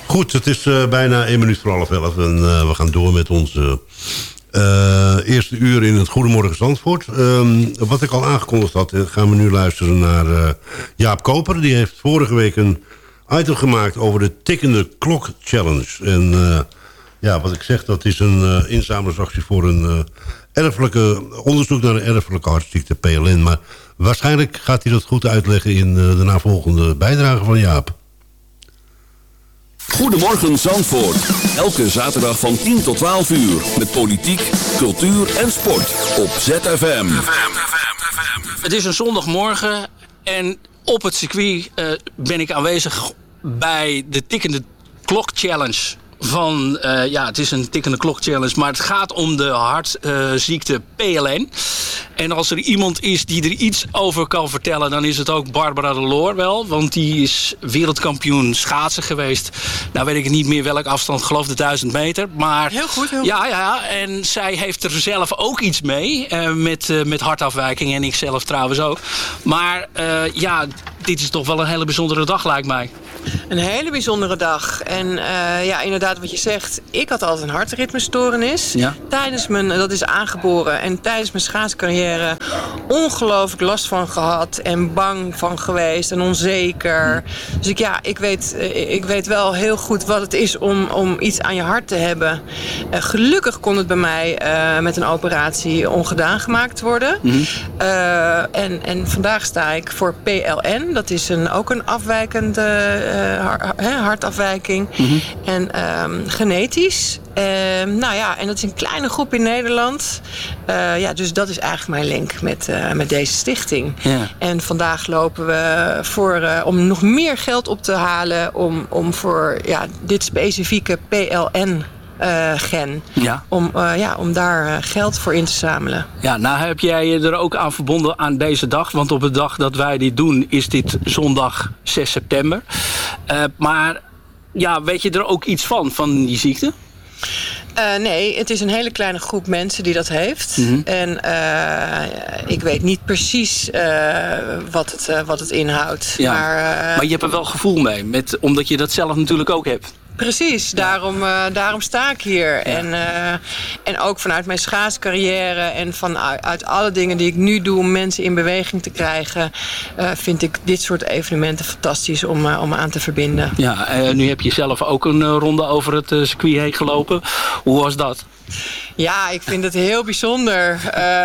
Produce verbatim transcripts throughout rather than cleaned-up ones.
Goed, het is uh, bijna één minuut voor half elf. En uh, we gaan door met onze uh, eerste uur in het Goedemorgen Zandvoort. Um, wat ik al aangekondigd had, gaan we nu luisteren naar uh, Jaap Koper. Die heeft vorige week een item gemaakt over de tikkende klok challenge. En uh, ja, wat ik zeg, dat is een uh, inzamelingsactie voor een uh, erfelijke onderzoek naar een erfelijke hartziekte, P L N. Maar waarschijnlijk gaat hij dat goed uitleggen in uh, de navolgende bijdrage van Jaap. Goedemorgen Zandvoort. Elke zaterdag van tien tot twaalf uur. Met politiek, cultuur en sport. Op Z F M. Het is een zondagmorgen en op het circuit uh, ben ik aanwezig bij de tikkende klok challenge. Van, uh, ja, het is een tikkende klok challenge, maar het gaat om de hartziekte uh, P L N. En als er iemand is die er iets over kan vertellen, dan is het ook Barbara de Loor wel. Want die is wereldkampioen schaatsen geweest. Nou weet ik niet meer welke afstand, geloof de duizend meter. Maar, heel goed, heel ja, goed. Ja, en zij heeft er zelf ook iets mee. Uh, met, uh, met hartafwijking en ik zelf trouwens ook. Maar uh, ja, dit is toch wel een hele bijzondere dag, lijkt mij. Een hele bijzondere dag. En uh, ja, inderdaad wat je zegt. Ik had altijd een hartritmestoornis. Ja. Tijdens mijn, dat is aangeboren. En tijdens mijn schaatscarrière ongelooflijk last van gehad. En bang van geweest. En onzeker. Dus ik, ja, ik, weet, ik weet wel heel goed wat het is om, om iets aan je hart te hebben. Uh, gelukkig kon het bij mij uh, met een operatie ongedaan gemaakt worden. Mm-hmm. Uh, en, en vandaag sta ik voor P L N. Dat is een, ook een afwijkende uh, hartafwijking. Mm-hmm. En um, genetisch. Uh, nou ja, en dat is een kleine groep in Nederland. Uh, ja, dus dat is eigenlijk mijn link met, uh, met deze stichting. Ja. En vandaag lopen we voor, uh, om nog meer geld op te halen. Om, om voor ja, dit specifieke P L N Uh, gen. Ja. Om, uh, ja, om daar uh, geld voor in te zamelen. Ja, nou heb jij je er ook aan verbonden aan deze dag. Want op de dag dat wij dit doen is dit zondag zes september. Uh, maar ja, weet je er ook iets van, van die ziekte? Uh, nee, het is een hele kleine groep mensen die dat heeft. Mm-hmm. En uh, ik weet niet precies uh, wat, het, uh, wat het inhoudt. Ja. Maar, uh, maar je hebt er wel gevoel mee, met, omdat je dat zelf natuurlijk ook hebt. Precies, daarom, uh, daarom sta ik hier. Ja. En, uh, en ook vanuit mijn schaatscarrière en vanuit uit alle dingen die ik nu doe om mensen in beweging te krijgen, uh, vind ik dit soort evenementen fantastisch om, uh, om aan te verbinden. Ja, uh, nu heb je zelf ook een uh, ronde over het uh, circuit heen gelopen. Hoe was dat? Ja, ik vind het heel bijzonder.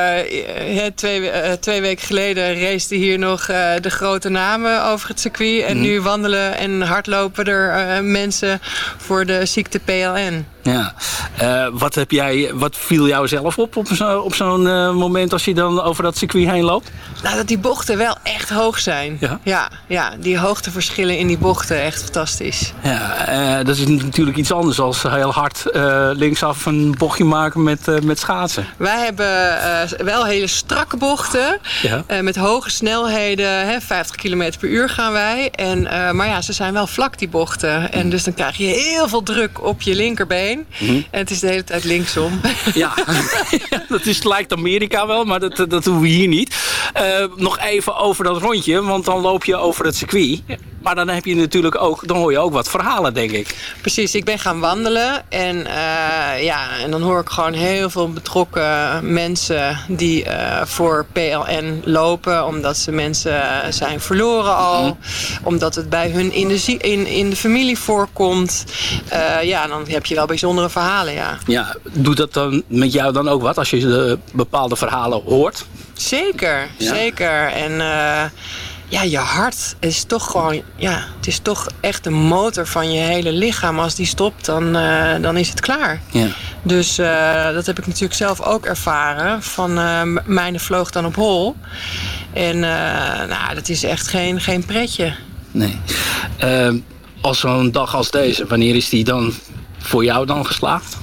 Uh, twee, uh, twee weken geleden raceten hier nog uh, de grote namen over het circuit. En mm. nu wandelen en hardlopen er uh, mensen voor de ziekte P L N. Ja, uh, wat, heb jij, wat viel jou zelf op op, zo, op zo'n uh, moment als je dan over dat circuit heen loopt? Nou, dat die bochten wel echt hoog zijn. Ja? Ja, ja, die hoogteverschillen in die bochten, echt fantastisch. Ja, uh, dat is natuurlijk iets anders als heel hard uh, linksaf een bochtje maken met, uh, met schaatsen. Wij hebben uh, wel hele strakke bochten, ja. uh, met hoge snelheden, hè, vijftig kilometer per uur gaan wij. En, uh, maar ja, ze zijn wel vlak die bochten. En dus dan krijg je heel veel druk op je linkerbeen. Mm-hmm. En het is de hele tijd linksom. Ja, dat is, lijkt Amerika wel, maar dat, dat doen we hier niet. Uh, nog even over dat rondje, want dan loop je over het circuit. Maar dan heb je natuurlijk ook, dan hoor je ook wat verhalen, denk ik. Precies, ik ben gaan wandelen en, uh, ja, en dan hoor ik gewoon heel veel betrokken mensen die uh, voor P L N lopen, omdat ze mensen zijn verloren al, mm-hmm. omdat het bij hun in de, in, in de familie voorkomt. Uh, ja, dan heb je wel bijzondere verhalen, ja. Ja, doet dat dan met jou dan ook wat als je de bepaalde verhalen hoort? Zeker, ja. zeker. En uh, ja, je hart is toch gewoon, ja, het is toch echt de motor van je hele lichaam. Als die stopt, dan, uh, dan is het klaar. Ja. Dus uh, dat heb ik natuurlijk zelf ook ervaren. Van uh, mijne vloog dan op hol. En uh, nou, dat is echt geen, geen pretje. Nee. Uh, als zo'n dag als deze, wanneer is die dan voor jou dan geslaagd?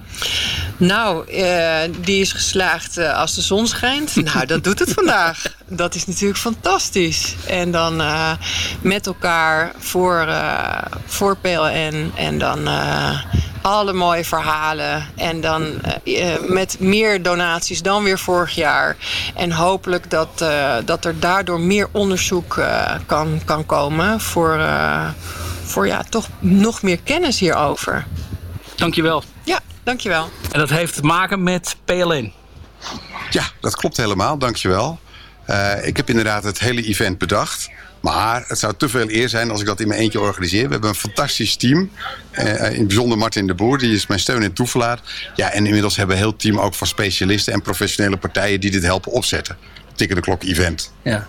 Nou, uh, die is geslaagd uh, als de zon schijnt. Nou, dat doet het vandaag. Dat is natuurlijk fantastisch. En dan uh, met elkaar voor, uh, voor P L N en dan uh, alle mooie verhalen. En dan uh, met meer donaties dan weer vorig jaar. En hopelijk dat, uh, dat er daardoor meer onderzoek uh, kan, kan komen voor... Uh, voor ja, toch nog meer kennis hierover. Dankjewel. Ja, dankjewel. En dat heeft te maken met P L N. Ja, dat klopt helemaal. Dankjewel. Uh, ik heb inderdaad het hele event bedacht. Maar het zou te veel eer zijn als ik dat in mijn eentje organiseer. We hebben een fantastisch team. Uh, in het bijzonder Martin de Boer, die is mijn steun en toeverlaat. Ja, en inmiddels hebben we een heel team ook van specialisten en professionele partijen die dit helpen opzetten. Tikken de Klok event. Ja.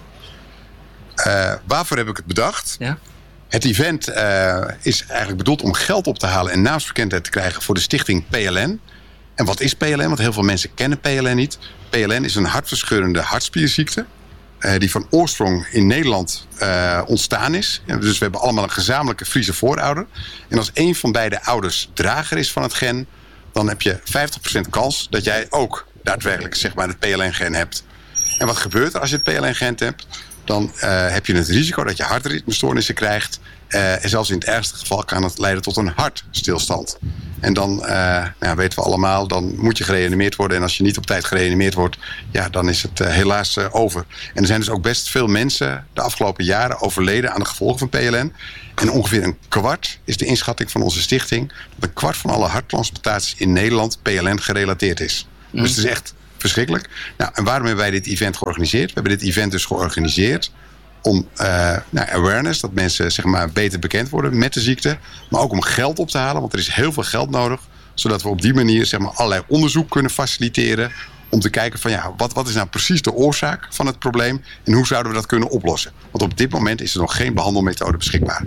Uh, waarvoor heb ik het bedacht? Ja. Het event uh, is eigenlijk bedoeld om geld op te halen en naamsbekendheid te krijgen voor de stichting P L N. En wat is P L N? Want heel veel mensen kennen P L N niet. P L N is een hartverscheurende hartspierziekte. Uh, die van oorsprong in Nederland uh, ontstaan is. Ja, dus we hebben allemaal een gezamenlijke Friese voorouder. En als een van beide ouders drager is van het gen, dan heb je vijftig procent kans dat jij ook daadwerkelijk zeg maar, het P L N-gen hebt. En wat gebeurt er als je het P L N-gen hebt? Dan uh, heb je het risico dat je hartritmestoornissen krijgt. Uh, en zelfs in het ergste geval kan het leiden tot een hartstilstand. En dan uh, nou, weten we allemaal, dan moet je gereanimeerd worden. En als je niet op tijd gereanimeerd wordt, ja, dan is het uh, helaas uh, over. En er zijn dus ook best veel mensen de afgelopen jaren overleden aan de gevolgen van P L N. En ongeveer een kwart is de inschatting van onze stichting, dat een kwart van alle harttransplantaties in Nederland P L N gerelateerd is. Mm. Dus het is echt verschrikkelijk. Nou, en waarom hebben wij dit event georganiseerd? We hebben dit event dus georganiseerd om uh, nou, awareness, dat mensen zeg maar, beter bekend worden met de ziekte. Maar ook om geld op te halen, want er is heel veel geld nodig. Zodat we op die manier zeg maar, allerlei onderzoek kunnen faciliteren. Om te kijken van ja, wat, wat is nou precies de oorzaak van het probleem? En hoe zouden we dat kunnen oplossen? Want op dit moment is er nog geen behandelmethode beschikbaar.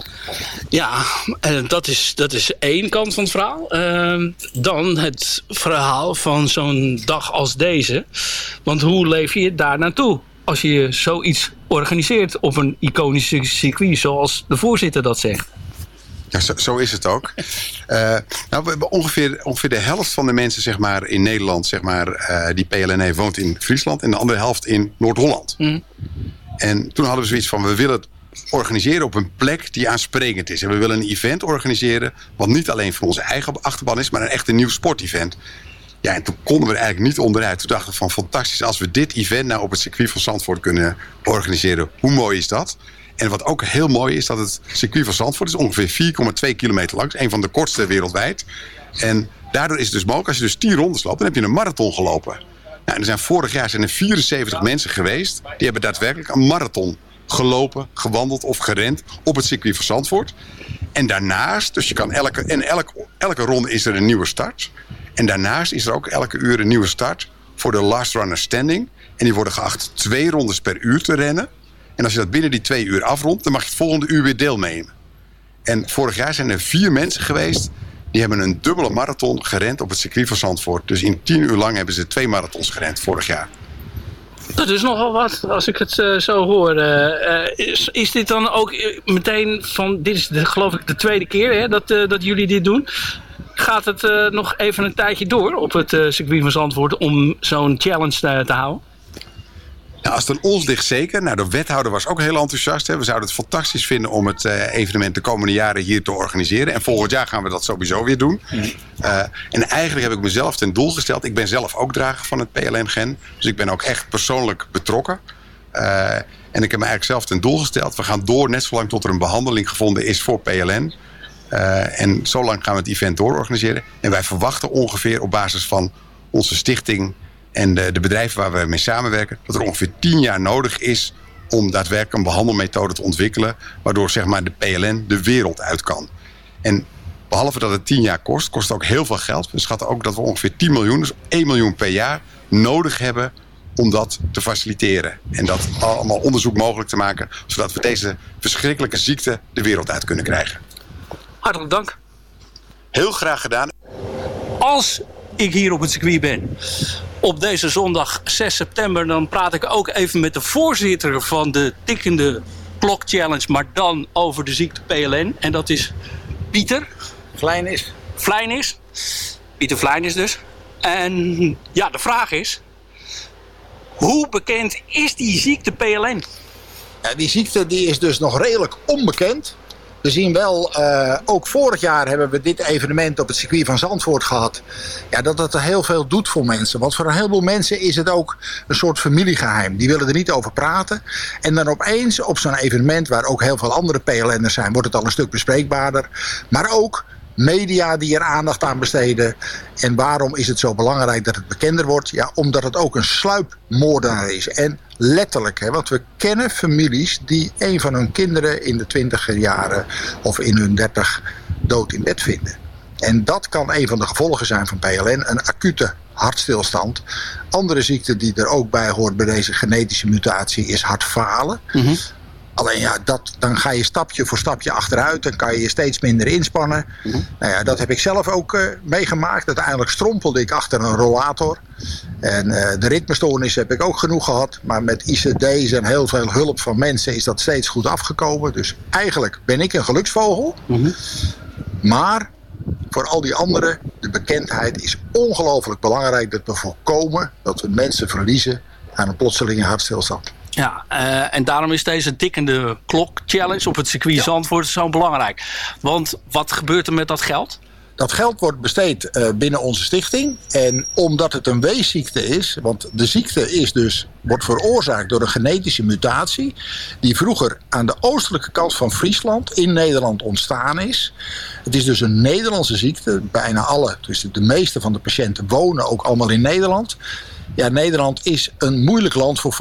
Ja, dat is, dat is één kant van het verhaal. Uh, dan het verhaal van zo'n dag als deze. Want hoe leef je daar naartoe? Als je zoiets organiseert op een iconisch circuit, zoals de voorzitter dat zegt. Ja, zo, zo is het ook. Uh, nou, we hebben ongeveer, ongeveer de helft van de mensen zeg maar, in Nederland zeg maar, uh, die P L N heeft, woont in Friesland. En de andere helft in Noord-Holland. Mm. En toen hadden we zoiets van, we willen het organiseren op een plek die aansprekend is. En we willen een event organiseren wat niet alleen voor onze eigen achterban is, maar een echt een nieuw sportevent. Ja, en toen konden we er eigenlijk niet onderuit. Toen dachten we van fantastisch, als we dit event nou op het circuit van Zandvoort kunnen organiseren, hoe mooi is dat? En wat ook heel mooi is, dat het circuit van Zandvoort is ongeveer vier komma twee kilometer lang. Een van de kortste wereldwijd. En daardoor is het dus mogelijk, als je dus tien rondes loopt, dan heb je een marathon gelopen. Nou, en er zijn vorig jaar zijn er vierenzeventig mensen geweest, die hebben daadwerkelijk een marathon gelopen, gewandeld of gerend op het circuit van Zandvoort. En daarnaast, dus je kan elke, en elke, elke ronde is er een nieuwe start. En daarnaast is er ook elke uur een nieuwe start voor de last runner standing. En die worden geacht twee rondes per uur te rennen. En als je dat binnen die twee uur afrondt, dan mag je het volgende uur weer deelnemen. En vorig jaar zijn er vier mensen geweest, die hebben een dubbele marathon gerend op het circuit van Zandvoort. Dus in tien uur lang hebben ze twee marathons gerend vorig jaar. Dat is nogal wat, als ik het uh, zo hoor. Uh, is, is dit dan ook meteen van, dit is de, geloof ik de tweede keer hè, dat, uh, dat jullie dit doen. Gaat het uh, nog even een tijdje door op het uh, circuit van Zandvoort om zo'n challenge te, te houden? Nou, als het aan ons ligt zeker. Nou, de wethouder was ook heel enthousiast. Hè. We zouden het fantastisch vinden om het uh, evenement de komende jaren hier te organiseren. En volgend jaar gaan we dat sowieso weer doen. Mm. Uh, en eigenlijk heb ik mezelf ten doel gesteld. Ik ben zelf ook drager van het P L N-gen. Dus ik ben ook echt persoonlijk betrokken. Uh, en ik heb me eigenlijk zelf ten doel gesteld. We gaan door net zolang tot er een behandeling gevonden is voor P L N. Uh, en zo lang gaan we het event doororganiseren. En wij verwachten ongeveer op basis van onze stichting en de, de bedrijven waar we mee samenwerken, dat er ongeveer tien jaar nodig is om daadwerkelijk een behandelmethode te ontwikkelen, waardoor zeg maar, de P L N de wereld uit kan. En behalve dat het tien jaar kost, kost het ook heel veel geld. We schatten ook dat we ongeveer tien miljoen, dus één miljoen per jaar, nodig hebben om dat te faciliteren. En dat allemaal onderzoek mogelijk te maken, zodat we deze verschrikkelijke ziekte de wereld uit kunnen krijgen. Hartelijk dank. Heel graag gedaan. Als ik hier op het circuit ben op deze zondag zes september, dan praat ik ook even met de voorzitter van de Tikkende Klok Challenge, maar dan over de ziekte P L N. En dat is Pieter Vlijnis. Vlijnis. Pieter Vlijnis dus. En ja, de vraag is, hoe bekend is die ziekte P L N? Ja, die ziekte die is dus nog redelijk onbekend. We zien wel, uh, ook vorig jaar hebben we dit evenement op het circuit van Zandvoort gehad. Ja, dat het heel veel doet voor mensen. Want voor een heleboel mensen is het ook een soort familiegeheim. Die willen er niet over praten. En dan opeens op zo'n evenement waar ook heel veel andere P L N'ers zijn, wordt het al een stuk bespreekbaarder. Maar ook media die er aandacht aan besteden. En waarom is het zo belangrijk dat het bekender wordt? Ja, omdat het ook een sluipmoordenaar is. En letterlijk, hè, want we kennen families die een van hun kinderen in de twintiger jaren of in hun dertig dood in bed vinden. En dat kan een van de gevolgen zijn van P L N, een acute hartstilstand. Andere ziekte die er ook bij hoort bij deze genetische mutatie is hartfalen. Mm-hmm. Alleen ja, dat, dan ga je stapje voor stapje achteruit. Dan kan je je steeds minder inspannen. Mm-hmm. Nou ja, dat heb ik zelf ook uh, meegemaakt. Uiteindelijk strompelde ik achter een rollator. En uh, de ritmestoornis heb ik ook genoeg gehad. Maar met I C D's en heel veel hulp van mensen is dat steeds goed afgekomen. Dus eigenlijk ben ik een geluksvogel. Mm-hmm. Maar voor al die anderen, de bekendheid is ongelooflijk belangrijk. Dat we voorkomen dat we mensen verliezen aan een plotselinge hartstilstand. Ja, uh, en daarom is deze tikkende klok challenge op het circuit ja. Zandvoort zo belangrijk. Want wat gebeurt er met dat geld? Dat geld wordt besteed uh, binnen onze stichting. En omdat het een weesziekte is, want de ziekte is dus, wordt veroorzaakt door een genetische mutatie die vroeger aan de oostelijke kant van Friesland in Nederland ontstaan is. Het is dus een Nederlandse ziekte. Bijna alle, dus de meeste van de patiënten wonen ook allemaal in Nederland. Ja, Nederland is een moeilijk land voor